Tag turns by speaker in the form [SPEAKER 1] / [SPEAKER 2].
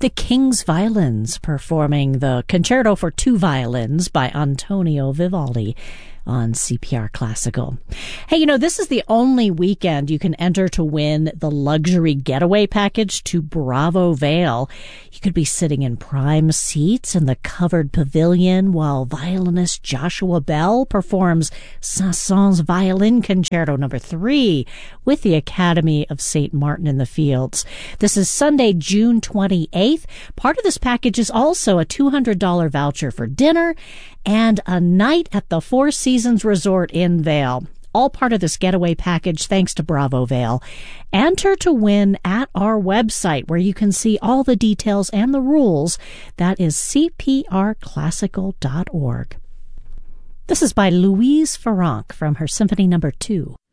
[SPEAKER 1] the King's Violins performing the Concerto for Two Violins by Antonio Vivaldi on CPR Classical. Hey, you know, this is the only weekend you can enter to win the luxury getaway package to Bravo Vale. You could be sitting in prime seats in the covered pavilion while violinist Joshua Bell performs Saint-Saëns Violin Concerto No. 3 with the Academy of St. Martin in the Fields. This is Sunday, June 28th. Part of this package is also a $200 voucher for dinner and a night at the Four Seasons Resort in Vail. All part of this getaway package thanks to Bravo Vail. Enter to win at our website where you can see all the details and the rules. That is cprclassical.org. This is by Louise Farranc from her Symphony No. 2.